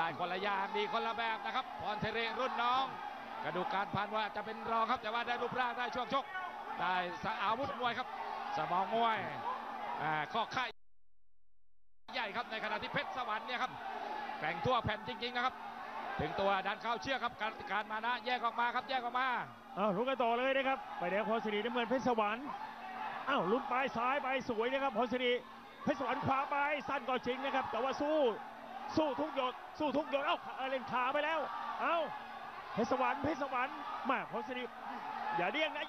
ได้คนละอย่างดีคนละแบบนะครับพรเทเรรุ่นน้องกระดูกการพันว่าจะเป็นรองครับแต่ว่าได้รูปร่างได้ช่วงชกได้อาวุธมวยครับสมองมวยข้อข่ายใหญ่ครับในขณะที่เพชรสวรรค์เนี่ยครับแกร่งทั่วแผ่นจริงๆนะครับถึงตัวดันเข้าเชือกครับการมานะแยกออกมาครับแยกออกมาลุ้นกันต่อเลยนะครับไปแดงพรศิริน้ำเงินเพชรสวรรค์ลุ้นปลายซ้ายไปสวยนะครับพรศิริเพชรสวรรค์ขวาไปสั้นก็จริงนะครับแต่ว่าสู้ทุกหยดเล่นขาไปแล้วเพชรสวรรค์มาพรศิริอย่าเดี้ยงนะ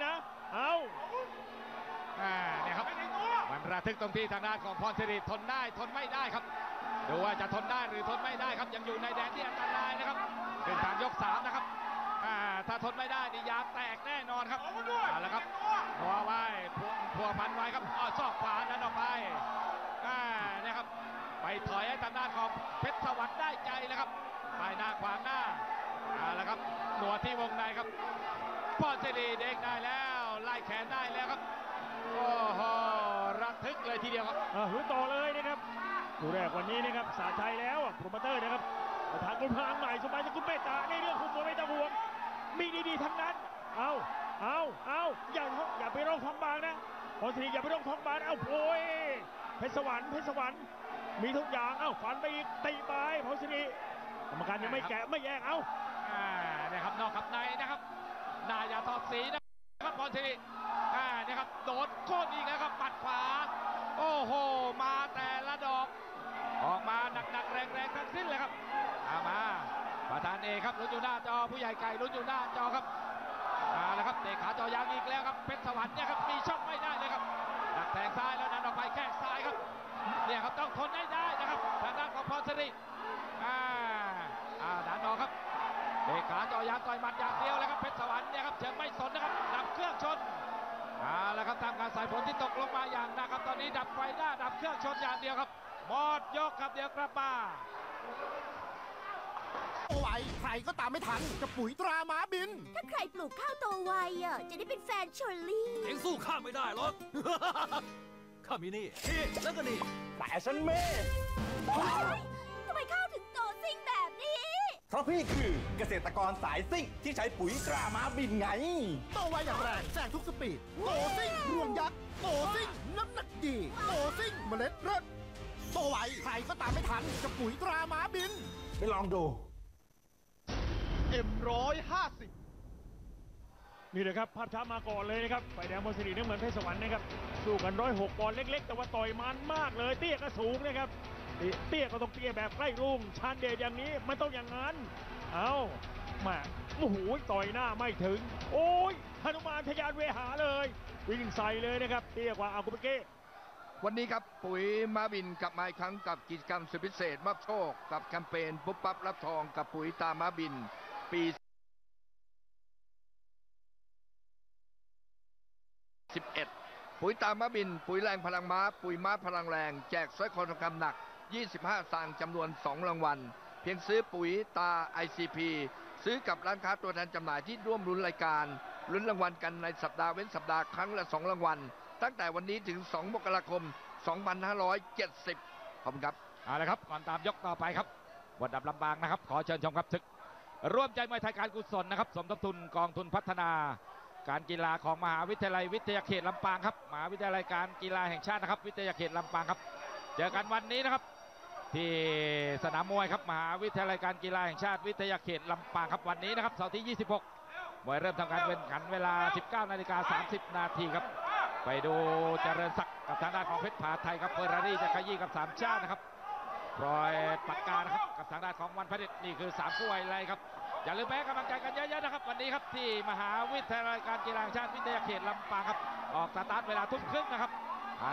เนี่ยครับมันระทึกตรงที่ทางด้านของพรศิริทนได้ทนไม่ได้ครับดูว่าจะทนได้หรือทนไม่ได้ครับยังอยู่ในแดนที่อันตรายนะครับเป็นทางยก3นะครับถ้าทนไม่ได้นี่ยางแตกแน่นอนครับแล้วครับพัวไว้พัวพันไว้ครับซอกขวานั้นออกไปเนี่ยครับไปถอยให้ทางด้านของเพชรสวรรค์ได้ใจแล้วครับไปหน้าขวางหน้าแล้วครับหนวดที่วงในครับพรศิริเด้งได้แล้วไล่แขนได้แล้วครับโอ้โหระทึกเลยทีเดียวครับลุ้นต่อเลยนะครับคู่แรกวันนี้นะครับสาชัยแล้วโปรโมเตอร์นะครับประธานกุลพลังใหม่สมัยสกุลเมตตาในเรื่องของมวยไม่ต้องห่วงมีดีๆทั้งนั้นอย่าไปร้องท้องบางนะพรศิริอย่าไปร้องท้องบางโอ้ยเพชรสวรรค์มีทุกอย่างฟันไปอีกตีไปพรศิริกรรมการยังไม่แกะไม่แยกเนี่ยครับนอกกับในนะครับนายาทอดสีนะครับพรศิริเนี่ยครับโดดโค่นอีกแล้วครับปัดขวาโอ้โหมาแต่ละดอกออกมาหนักๆแรงๆทั้งสิ้นเลยครับมาประธานเอกครับลุ้นอยู่หน้าจอผู้ใหญ่ไก่ลุ้นอยู่หน้าจอครับแล้วครับเตะขาจอยางอีกแล้วครับเพชรสวรรค์เนี่ยครับมีช่องไม่ได้เลยครับดักแทงซ้ายแล้วดันออกไปแข้งซ้ายครับเนี่ยครับต้องทนให้ได้นะครับทางด้านของพรศิริดันออกครับเตะขาจอยางต่อยหมัดอย่างเดียวเลยครับเพชรสวรรค์เนี่ยครับเชิงไม่สนนะครับดับเครื่องชนแล้วครับตามการสายฝนที่ตกลงมาอย่างหนักครับตอนนี้ดับไฟหน้าดับเครื่องชนอย่างเดียวครับหมดยกครับเดี๋ยวกลับมาไหวใครก็ตามไม่ทันกับปุ๋ยตราม้าบินถ้าใครปลูกข้าวโตไวจะได้เป็นแฟนชลลี่เองสู้ข้าไม่ได้หรอกข้ามีนี่แล้วก็นี่แต่ฉันไม่ทำไมข้าวถึงโตซิ่งแบบนี้เพราะพี่คือเกษตรกรสายซิ่งที่ใช้ปุ๋ยตราม้าบินไงโตไวอย่างแรงแซงทุกสปีดโตซิ่งรวมยักษ์โตซิ่งน้ำหนักดีโตซิ่งเมล็ดเลิศโตไวใครก็ตามไม่ทันกับปุ๋ยตราม้าบินไปลองดูM150 นี่เลยครับภาพช้ามาก่อนเลยนะครับไฟแดงพรศิริน้ำเงินเพชรสวรรค์นะครับสู้กัน106 ปอนด์เล็กๆแต่ว่าต่อยมันมากเลยเตี้ยก็สูงนะครับเตี้ยก็ต้องเตี้ยแบบใกล้รุ่งชานเดชอย่างนี้มันต้องอย่างนั้นมาโอ้โหต่อยหน้าไม่ถึงโอ้ยหนุมานทะยานเวหาเลยวิ่งใส่เลยนะครับเตี้ยกว่ากุปเก้วันนี้ครับปุ๋ยม้าบินกลับมาอีกครั้งกับกิจกรรมสุดพิเศษมอบโชคกับแคมเปญปุ๊บปั๊บรับทองกับปุ๋ยตาม้าบินปี11ปุ๋ยตาม้าบินปุ๋ยแรงพลังม้าปุ๋ยม้าพลังแรงแจกสร้อยคอทองคำหนัก25สตางค์จำนวน2รางวัลเพียงซื้อปุ๋ยตา ICP ซื้อกับร้านค้าตัวแทนจำหน่ายที่ร่วมลุ้นรายการลุ้นรางวัลกันในสัปดาห์เว้นสัปดาห์ครั้งละ2รางวัลตั้งแต่วันนี้ถึง2มกราคม2570ขอบคุณครับเอาละครับก่อนตามยกต่อไปครับวัดดับลำปางนะครับขอเชิญชมครับศึกร่วมใจมวยไทยการกุศลนะครับสมทบทุนกองทุนพัฒนาการกีฬาของมหาวิทยาลัยวิทยาเขตลำปางครับมหาวิทยาลัยการกีฬาแห่งชาตินะครับวิทยาเขตลำปางครับเจอกันวันนี้นะครับที่สนามมวยครับมหาวิทยาลัยการกีฬาแห่งชาติวิทยาเขตลำปางครับวันนี้นะครับเสาร์ที่26มวยเริ่มทำการเป็นขันเวลา 19:30 นาทีครับไปดูเจริญศักดิ์กับทางด้านของเพชรผาไทยครับเฟอร์รารี่จะขยี้กับสามชาตินะครับปล่อยปากกานะครับกับทางด้านของวันพฤษนี่คือ3คู่ไฮไลท์ครับอย่าลืมแพ้กำลังใจกันเยอะๆนะครับวันนี้ครับที่มหาวิทยาลัยการกีฬาแห่งชาติวิทยาเขตลำปางครับออกสตาร์ทเวลา 19:30 นนะครับ